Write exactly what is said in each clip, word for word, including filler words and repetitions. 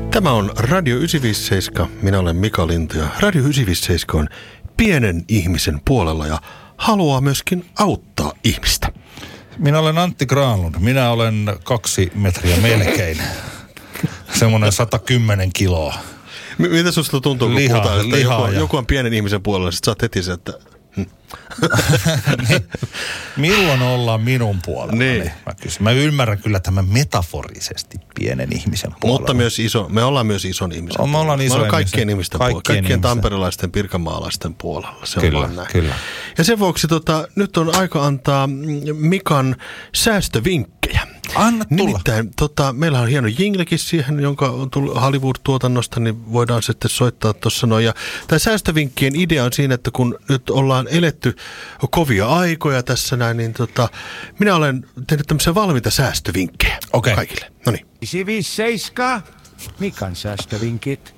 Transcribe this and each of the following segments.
Tämä on Radio yhdeksänsataaviisikymmentäseitsemän. Minä olen Mika Lintu ja Radio yhdeksänsataaviisikymmentäseitsemän on pienen ihmisen puolella ja haluaa myöskin auttaa ihmistä. Minä olen Antti Granlund. Minä olen kaksi metriä melkein. Semmoinen sata kymmenen kiloa. M- mitä susta tuntuu, kun Liha, puhutaan, että joku, ja... joku on pienen ihmisen puolella, sit sä oot heti se, että... Hm. niin, milloin ollaan minun puolella? Niin. Niin, mä, kysyn. mä ymmärrän kyllä tämän metaforisesti pienen ihmisen puolella. Mutta myös iso, me ollaan myös ison ihmisen on, me ollaan iso puolella. Kaikkien ihmisten kaikkien puolella. Kaikkien ihmisten. tamperelaisten, pirkanmaalaisten puolella. Se kyllä, on vaan näin. Kyllä. Ja sen vuoksi tota, nyt on aika antaa Mikan säästövinkkejä. Anna tulla. Nimittäin tota, meillä on hieno jinglekin siihen, jonka on tullut Hollywood-tuotannosta, niin voidaan sitten soittaa tuossa noin. Ja tämä säästövinkkien idea on siinä, että kun nyt ollaan eletty kovia aikoja tässä näin, niin tota, minä olen tehnyt tämmöisiä valmiita säästövinkkejä okay. kaikille. No niin. yhdeksänsataaviisikymmentäseitsemän. Mikan säästövinkit.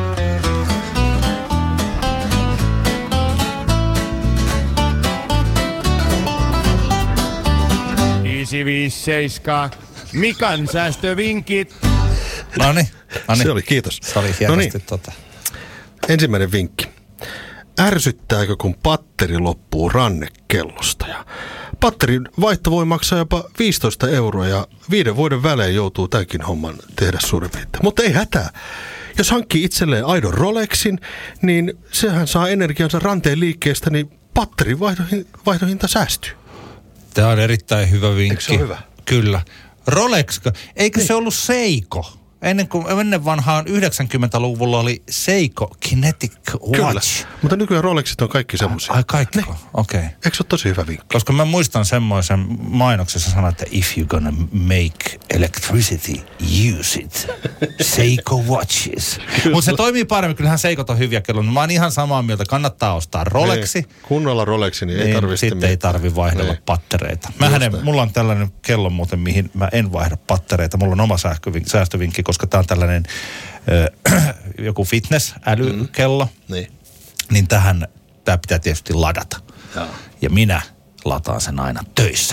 yhdeksänsataaviisikymmentäseitsemän. Mikan säästövinkit. Noniin, noniin. Se oli, kiitos. Se oli hienosti Noniin. tota. Ensimmäinen vinkki. Ärsyttääkö, kun patteri loppuu rannekellosta? Ja patterin vaihto voi maksaa jopa viisitoista euroa ja viiden vuoden välein joutuu tämänkin homman tehdä suurin piirtein. Mutta ei hätää. Jos hankkii itselleen aidon Rolexin, niin sehän saa energiansa ranteen liikkeestä, niin patterin vaihtohinta säästyy. Tämä on erittäin hyvä vinkki. Eikö se ole hyvä? Kyllä. Rolex, eikö niin. se ollut Seiko? Ennen, kuin, ennen vanhaan yhdeksänkymmentäluvulla oli Seiko Kinetic Watch. Kyllä, mutta nykyään Rolexit on kaikki semmoisia. Ai kaikki, okei. Okay. Eikö se ole tosi hyvä vinkki? Koska mä muistan semmoisen mainoksessa sanoa, että if you're gonna make electricity, use it. Seiko Watches. Mutta se toimii paremmin, kyllähän Seikot on hyviä kelloja. Mä oon ihan samaa mieltä, kannattaa ostaa Rolexi. Niin, kunnolla Rolexi, niin, niin ei tarvitse sitten mitään. ei tarvi vaihdella niin. pattereita. Mähän en, mulla on tällainen kello muuten, mihin mä en vaihda pattereita. Mulla on oma säästövinkki, koska tää on tällainen äh, joku fitness-älykello. Mm. Niin. Niin tähän, tää pitää tietysti ladata. Jaa. Ja minä lataan sen aina töissä.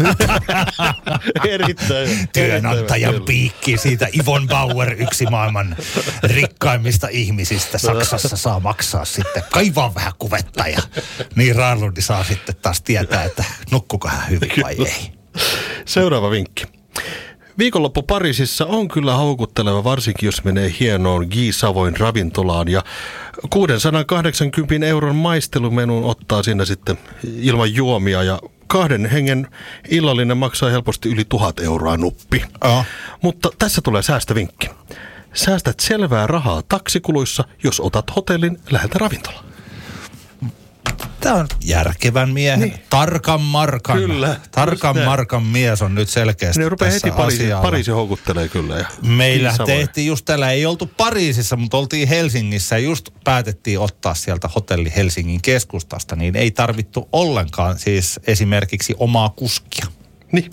Erittäin. Työnantajan piikki siitä. Yvonne Bauer, yksi maailman rikkaimmista ihmisistä Saksassa, saa maksaa sitten. Kaivaa vähän kuvetta ja niin Raarlundi saa sitten taas tietää, että nukkuko hän hyvin vai ei. Seuraava vinkki. Viikonloppu Pariisissa on kyllä houkutteleva, varsinkin jos menee hienoon Guy Savoyn ravintolaan ja kuusisataakahdeksankymmentä euron maistelumenun ottaa siinä sitten ilman juomia ja kahden hengen illallinen maksaa helposti yli tuhat euroa nuppi. Oh. Mutta tässä tulee säästövinkki. Säästät selvää rahaa taksikuluissa, jos otat hotellin läheltä ravintolaan. Tämä on järkevän miehen, niin. tarkan markan. Kyllä. Tarkan markan mies on nyt selkeästi ne rupeaa tässä heti Pariisi, asialla. Pariisi houkuttelee kyllä. Ja meillä tehtiin just tällä, ei oltu Pariisissa, mutta oltiin Helsingissä ja just päätettiin ottaa sieltä hotelli Helsingin keskustasta, niin ei tarvittu ollenkaan siis esimerkiksi omaa kuskia. Niin.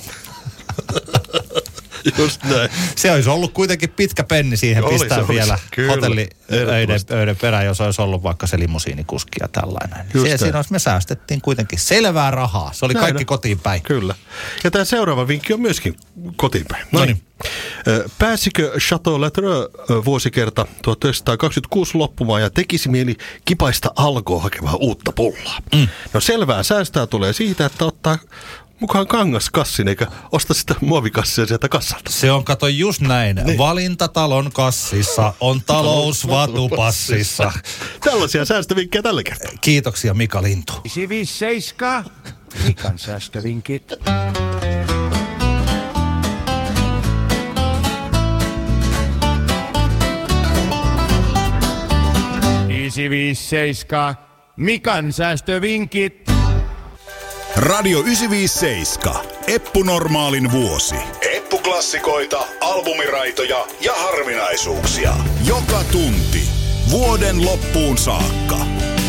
Just näin. Se olisi ollut kuitenkin pitkä penni siihen Olisi, pistää olisi. vielä Kyllä, hotelliöiden perään, jos olisi ollut vaikka se limusiinikuski ja tällainen. Se, siinä olisi, me säästettiin kuitenkin selvää rahaa. Se oli näin kaikki on. Kotiin päin. Kyllä. Ja tämä seuraava vinkki on myöskin kotiin päin. No niin. Pääsikö Chateau Latour vuosikerta tuhatyhdeksänsataakaksikymmentäkuusi loppumaan ja tekisi mieli kipaista alkoa hakemaan uutta pullaa? Mm. No selvää säästää tulee siitä, että ottaa mukaan kangaskassin, eikä osta sitä muovikassia sieltä kassalta. Se on, kato just näin. Niin. Valintatalon kassissa on talous vatupassissa. Tällaisia säästövinkkejä tällä kertaa. Kiitoksia Mika Lintu. yhdeksänsataaviisikymmentäseitsemän. Mikan säästövinkit. yhdeksänsataaviisikymmentäseitsemän. Mikan säästövinkit. Radio yhdeksänsataaviisikymmentäseitsemän. Eppu Normaalin vuosi. Eppu-klassikoita, albumiraitoja ja harvinaisuuksia. Joka tunti. Vuoden loppuun saakka.